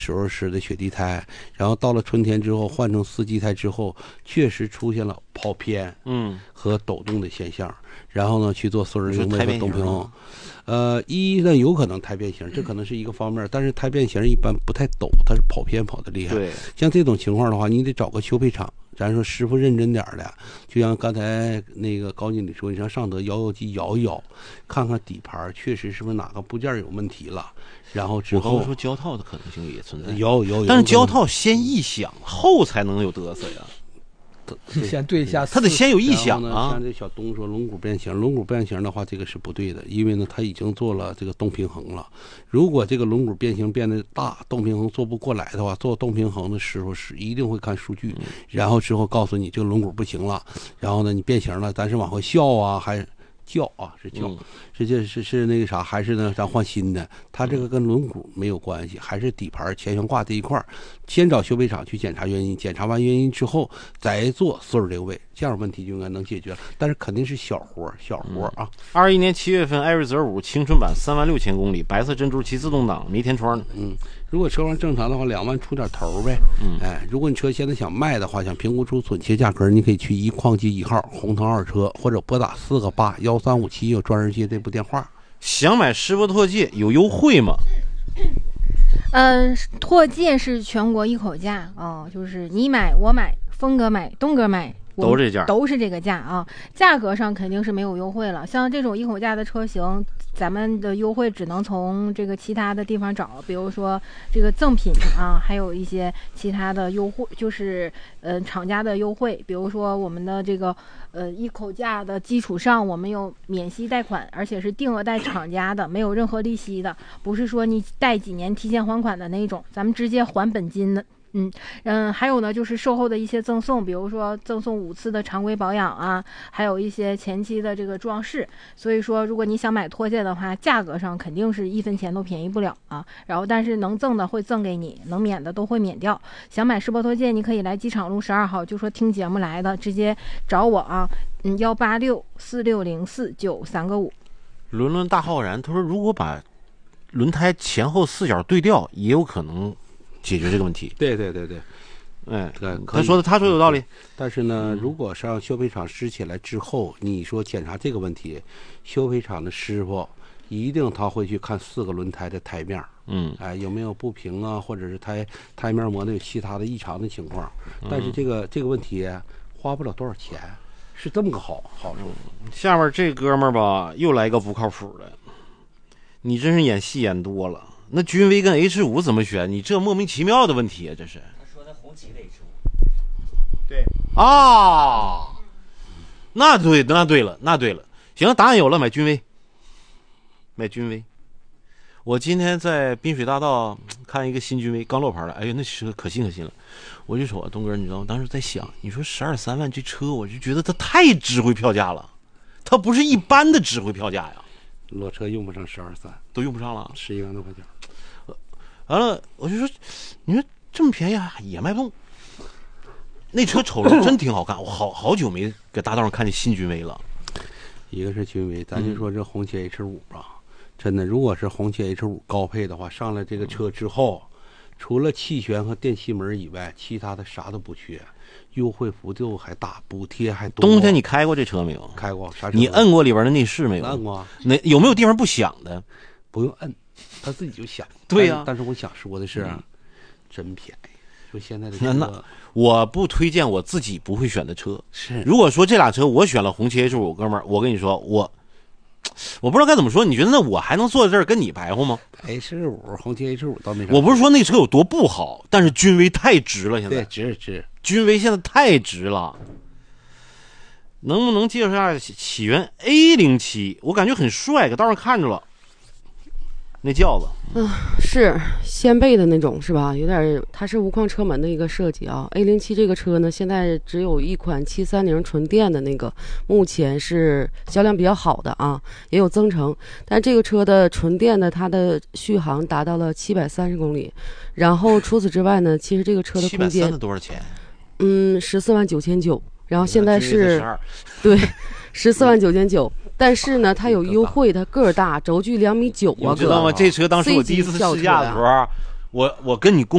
时候使的雪地胎，然后到了春天之后换成四季胎之后，确实出现了跑偏，和抖动的现象。然后呢，去做四轮定位和动平衡。一呢有可能胎变形，这可能是一个方面，但是胎变形一般不太抖，它是跑偏跑的厉害。 对， 像这种情况的话，你得找个修配厂。咱说师傅认真点的，就像刚才那个高经理说，你上上德摇机摇一摇，看看底盘确实是不是哪个部件有问题了，然后之后我说胶套的可能性也存在， 有， 但是胶套先异响后才能有嘚瑟呀。 先对一下， 他得先有异响啊。 像这小东说轮毂变形，轮毂变形的话，这个是不对的，因为呢，他已经做了这个动平衡了。如果这个轮毂变形变得大，动平衡做不过来的话，做动平衡的师傅是一定会看数据，然后之后告诉你这个轮毂不行了，然后呢，你变形了，咱是往回笑啊，还是叫啊？是叫，是那个啥，还是呢？咱换新的？它这个跟轮毂没有关系，还是底盘前悬挂这一块，先找修配厂去检查原因，检查完原因之后再做四轮定位，这样问题就应该能解决了。但是肯定是小活啊。 21年7月份，艾瑞泽5青春版36000公里，白色珍珠7自动挡，没天窗。 如果车况正常的话，2万出点头呗。如果你车现在想卖的话，想评估出准确价格，你可以去一矿机1号红灯二车，或者拨打4个81357有专人接这部电话。 想买施铂拓界有优惠吗？ 拓界是全国一口价就是你买我买峰哥买东哥买都这价， 都是这个价啊，价格上肯定是没有优惠了。像这种一口价的车型，咱们的优惠只能从这个其他的地方找，比如说这个赠品啊，还有一些其他的优惠，就是厂家的优惠，比如说我们的这个一口价的基础上，我们有免息贷款，而且是定额贷厂家的，没有任何利息的，不是说你贷几年提前还款的那种，咱们直接还本金的。还有呢，就是售后的一些赠送，比如说赠送5次的常规保养啊，还有一些前期的这个装饰。所以说，如果你想买拓界的话，价格上肯定是1分钱都便宜不了啊。然后，但是能赠的会赠给你，能免的都会免掉。想买世博拓界，你可以来机场路12号，就说听节目来的，直接找我啊，186460493个5。 伦大浩然他说，如果把轮胎前后4角对调，也有可能解决这个问题。 对，他说有道理。 但是呢，如果上修配厂支起来之后，你说检查这个问题，修配厂的师傅一定他会去看4个轮胎的胎面，有没有不平啊，或者是胎面磨的有其他的异常的情况。但是这个问题花不了多少钱，是这么个好处。 下面这哥们儿吧，又来一个不靠谱的，你真是演戏演多了。那君威跟 H5 怎么选？你这莫名其妙的问题啊！这是他说他红旗的 H5， 对啊，那对了，行，答案有了，买君威。我今天在滨水大道看一个新君威，刚落牌了，哎呦，那车可新了。我就说东哥，你知道吗？当时在想，你说12-13万这车，我就觉得它太值回票价了，它不是一般的值回票价呀。 裸车用不上12-13， 都用不上了 ，11万多块钱。 完了，我就说，你说这么便宜也卖不动。那车瞅着真挺好看，我好久没搁大道上看见新君威了。 一个是君威，咱就说这红旗 H5 吧，真的，如果是红旗 H5 高配的话，上了这个车之后，除了气悬和电气门以外，其他的啥都不缺。优惠幅度还大，补贴还多。 冬天你开过这车没有？ 开过。啥车？ 你摁过里边的内饰没有？ 摁过。 那有没有地方不响的？ 不用摁，它自己就响。 对呀。 但是我想说的是，真便宜。说现在的那我不推荐我自己不会选的车。 是。 如果说这俩车我选了红旗 H5，哥们儿，我跟你说，我不知道该怎么说。你觉得那我还能坐在这儿跟你白话吗 ？H5红旗 H5倒没啥。 我不是说那车有多不好，但是君威太值了，现在。 对，值。 君威现在太值了，能不能介绍一下起源 A07？ 我感觉很帅，搁道上看着了。那轿子， 是掀背的那种，是吧？有点，它是无框车门的一个设计啊。A07这个车呢，现在只有一款730纯电的那个，目前是销量比较好的啊，也有增程。但这个车的纯电呢，它的续航达到了730公里。然后除此之外呢，其实这个车的空间 730多少钱 ？149900，然后现在是对149900，但是呢，它有优惠，它个儿大，轴距2.9米啊， 你知道吗？这车当时我第一次试驾的时候， 我跟你公